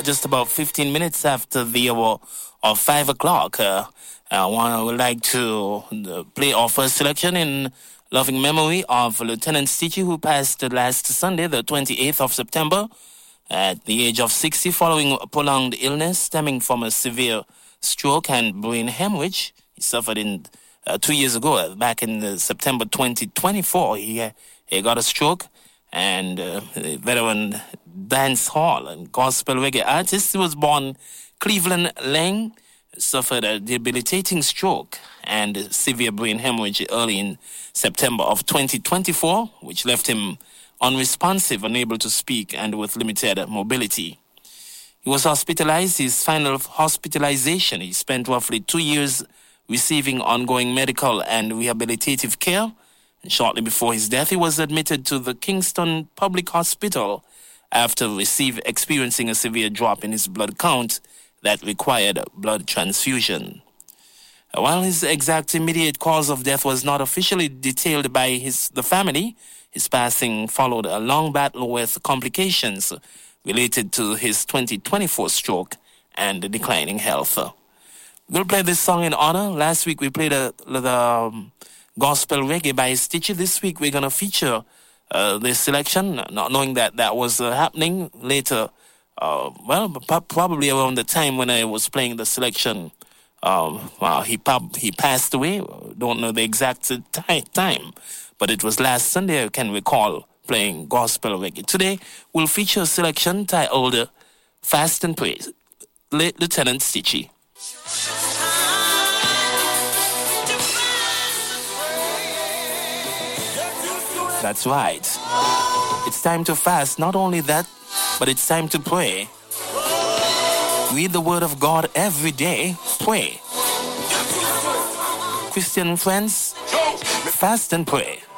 Just about 15 minutes after the hour of 5 o'clock. I would like to play our first selection in loving memory of Lieutenant Stitchie, who passed last Sunday, the 28th of September, at the age of 60, following a prolonged illness stemming from a severe stroke and brain hemorrhage. He suffered in 2 years ago, back in September 2024. He got a stroke, and veteran dance hall and gospel reggae artist. He was born Cleveland Lang, suffered a debilitating stroke and severe brain hemorrhage early in September of 2024, which left him unresponsive, unable to speak, and with limited mobility. He was hospitalized. His final hospitalization, he spent roughly 2 years receiving ongoing medical and rehabilitative care. And shortly before his death, he was admitted to the Kingston Public Hospital after experiencing a severe drop in his blood count that required blood transfusion. While his exact immediate cause of death was not officially detailed by the family, his passing followed a long battle with complications related to his 2024 stroke and declining health. We'll play this song in honor. Last week we played the gospel reggae by Stitchie. This week we're going to feature this selection, not knowing that was happening later. Probably around the time when I was playing the selection. He passed away. Don't know the exact time, but it was last Sunday. I can recall playing gospel reggae. Today we'll feature a selection titled "Fast and Pray," late Lieutenant Stitchie. That's right. It's time to fast. Not only that, but it's time to pray. Read the Word of God every day. Pray. Christian friends, fast and pray.